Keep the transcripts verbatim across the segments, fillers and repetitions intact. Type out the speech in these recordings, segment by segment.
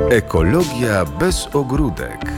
Ekologia bez ogródek.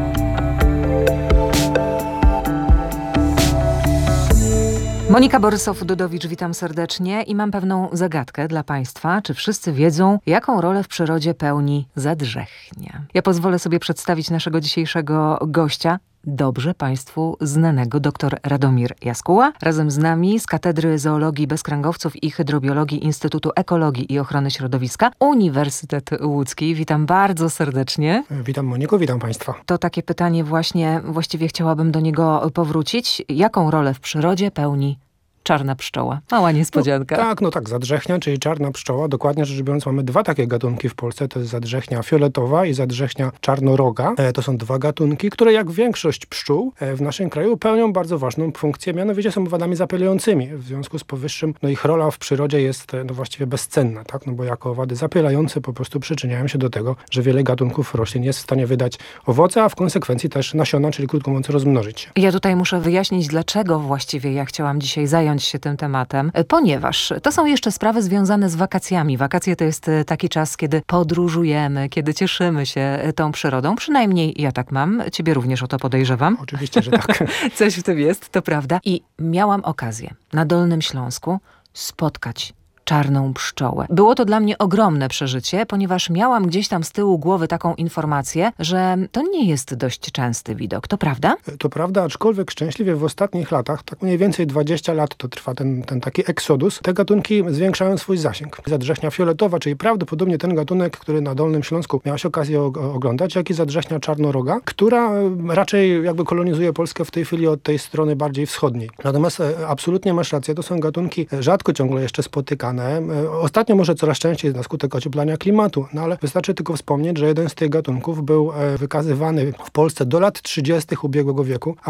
Monika Borysow-Dudowicz, witam serdecznie i mam pewną zagadkę dla Państwa. Czy wszyscy wiedzą, jaką rolę w przyrodzie pełni zadrzechnia? Ja pozwolę sobie przedstawić naszego dzisiejszego gościa, dobrze Państwu znanego dr Radomir Jaskuła. Razem z nami z Katedry Zoologii Bezkręgowców i Hydrobiologii Instytutu Ekologii i Ochrony Środowiska Uniwersytet Łódzki. Witam bardzo serdecznie. Witam Moniko, witam Państwa. To takie pytanie właśnie, właściwie chciałabym do niego powrócić. Jaką rolę w przyrodzie pełni czarna pszczoła? Mała niespodzianka. No, tak, no tak, zadrzechnia, czyli czarna pszczoła. Dokładnie rzecz biorąc mamy dwa takie gatunki w Polsce. To jest zadrzechnia fioletowa i zadrzechnia czarnoroga. E, to są dwa gatunki, które jak większość pszczół e, w naszym kraju pełnią bardzo ważną funkcję. Mianowicie są owadami zapylającymi. W związku z powyższym no ich rola w przyrodzie jest no właściwie bezcenna, tak? No bo jako owady zapylające po prostu przyczyniają się do tego, że wiele gatunków roślin jest w stanie wydać owoce, a w konsekwencji też nasiona, czyli krótko mówiąc rozmnożyć się. Ja tutaj muszę wyjaśnić, dlaczego właściwie ja chciałam dzisiaj zająć się tym tematem, ponieważ to są jeszcze sprawy związane z wakacjami. Wakacje to jest taki czas, kiedy podróżujemy, kiedy cieszymy się tą przyrodą. Przynajmniej ja tak mam. Ciebie również o to podejrzewam. Oczywiście, że tak. Coś w tym jest, to prawda. I miałam okazję na Dolnym Śląsku spotkać czarną pszczołę. Było to dla mnie ogromne przeżycie, ponieważ miałam gdzieś tam z tyłu głowy taką informację, że to nie jest dość częsty widok. To prawda? To prawda, aczkolwiek szczęśliwie w ostatnich latach, tak mniej więcej dwadzieścia lat to trwa ten, ten taki eksodus, te gatunki zwiększają swój zasięg. Zadrzechnia fioletowa, czyli prawdopodobnie ten gatunek, który na Dolnym Śląsku miałaś okazję oglądać, jak i zadrzechnia czarnoroga, która raczej jakby kolonizuje Polskę w tej chwili od tej strony bardziej wschodniej. Natomiast absolutnie masz rację, to są gatunki rzadko ciągle jeszcze spotykane. Ostatnio może coraz częściej na skutek ocieplania klimatu, no ale wystarczy tylko wspomnieć, że jeden z tych gatunków był wykazywany w Polsce do lat trzydziestych ubiegłego wieku, a